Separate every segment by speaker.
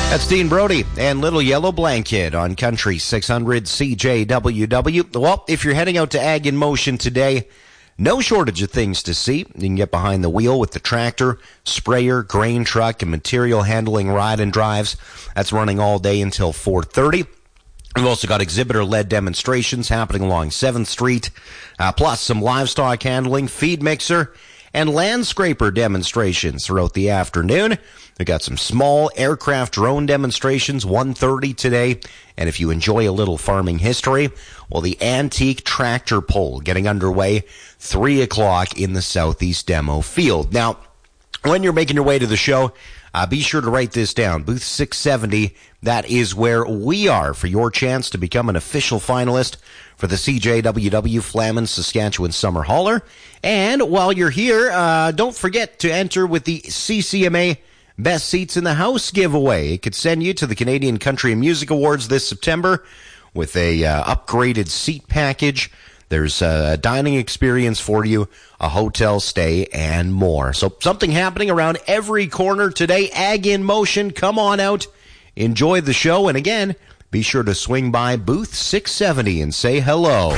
Speaker 1: That's Dean Brody and Little Yellow Blanket on Country 600 CJWW. Well, if you're heading out to Ag in Motion today, no shortage of things to see. You can get behind the wheel with the tractor, sprayer, grain truck, and material handling ride and drives. That's running all day until 4:30. We've also got exhibitor-led demonstrations happening along 7th Street, plus some livestock handling, feed mixer, and land scraper demonstrations throughout the afternoon. We've got some small aircraft drone demonstrations, 1:30 today. And if you enjoy a little farming history, well, the antique tractor pull getting underway 3 o'clock in the Southeast Demo Field. Now, when you're making your way to the show, be sure to write this down. Booth 670, that is where we are for your chance to become an official finalist for the CJWW Flamin Saskatchewan Summer Hauler. And while you're here, don't forget to enter with the CCMA Best Seats in the House giveaway. It could send you to the Canadian Country and Music Awards this September with a upgraded seat package. There's a dining experience for you, a hotel stay, and more. So something happening around every corner today. Ag in Motion. Come on out. Enjoy the show. And again, be sure to swing by Booth 670 and say hello.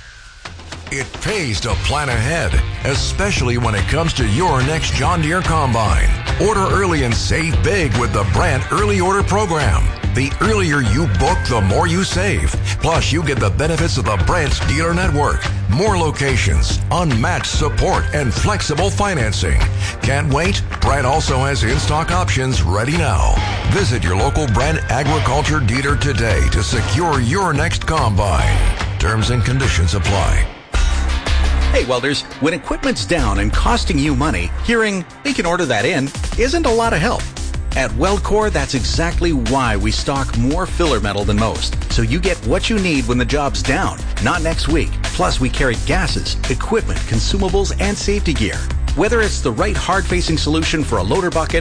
Speaker 2: It pays to plan ahead, especially when it comes to your next John Deere combine. Order early and save big with the Brandt Early Order Program. The earlier you book, the more you save. Plus, you get the benefits of the Brandt's dealer network, more locations, unmatched support, and flexible financing. Can't wait? Brandt also has in-stock options ready now. Visit your local Brandt Agriculture dealer today to secure your next combine. Terms and conditions apply.
Speaker 3: Hey welders, when equipment's down and costing you money, hearing they can order that in isn't a lot of help. At Weldcore, that's exactly why we stock more filler metal than most, so you get what you need when the job's down, not next week. Plus, we carry gases, equipment, consumables, and safety gear. Whether it's the right hard-facing solution for a loader bucket